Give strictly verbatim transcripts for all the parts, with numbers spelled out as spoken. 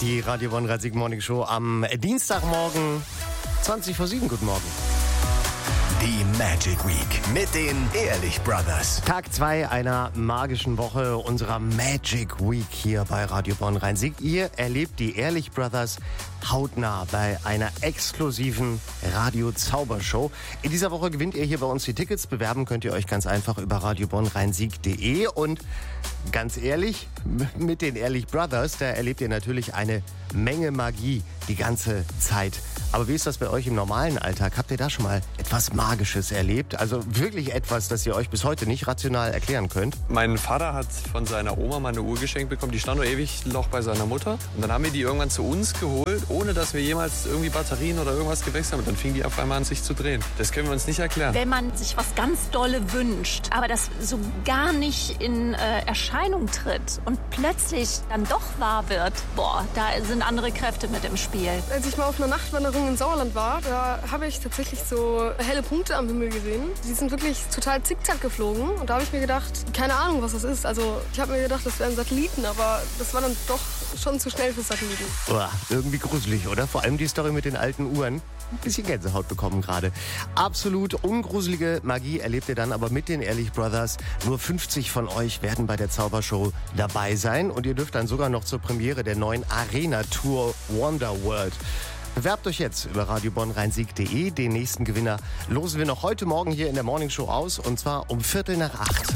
Die Radio Bonn Rhein-Sieg Morning Show am Dienstagmorgen, zwanzig vor sieben. Guten Morgen. Die Magic Week mit den Ehrlich Brothers. Tag zwei einer magischen Woche unserer Magic Week hier bei Radio Bonn Rhein-Sieg. Ihr erlebt die Ehrlich Brothers hautnah bei einer exklusiven Radio-Zaubershow. In dieser Woche gewinnt ihr hier bei uns die Tickets. Bewerben könnt ihr euch ganz einfach über radio bonn rhein sieg punkt de. Und ganz ehrlich, mit den Ehrlich Brothers, da erlebt ihr natürlich eine Menge Magie die ganze Zeit. Aber wie ist das bei euch im normalen Alltag? Habt ihr da schon mal etwas Magisches erlebt? Also wirklich etwas, das ihr euch bis heute nicht rational erklären könnt? Mein Vater hat von seiner Oma mal eine Uhr geschenkt bekommen. Die stand nur ewig noch bei seiner Mutter. Und dann haben wir die irgendwann zu uns geholt, ohne dass wir jemals irgendwie Batterien oder irgendwas gewechselt haben. Und dann fing die auf einmal an, sich zu drehen. Das können wir uns nicht erklären. Wenn man sich was ganz Dolle wünscht, aber das so gar nicht in äh, Erscheinung tritt und plötzlich dann doch wahr wird, boah, da sind andere Kräfte mit im Spiel. Als ich mal auf einer Nachtwanderung in Sauerland war, da habe ich tatsächlich so helle Punkte am Himmel gesehen. Die sind wirklich total zickzack geflogen. Und da habe ich mir gedacht, keine Ahnung, was das ist. Also ich habe mir gedacht, das wären Satelliten, aber das war dann doch schon zu schnell für Satelliten. Boah, irgendwie gruselig, oder? Vor allem die Story mit den alten Uhren. Ein bisschen Gänsehaut bekommen gerade. Absolut ungruselige Magie erlebt ihr dann aber mit den Ehrlich Brothers. Nur fünfzig von euch werden bei der Zaubershow dabei sein. Und ihr dürft dann sogar noch zur Premiere der neuen Arena-Tour Wonderworld. Bewerbt euch jetzt über radio bonn rhein sieg punkt de. Den nächsten Gewinner losen wir noch heute Morgen hier in der Morning Show aus. Und zwar um Viertel nach acht.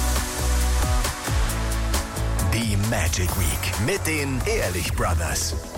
Die Magic Week mit den Ehrlich Brothers.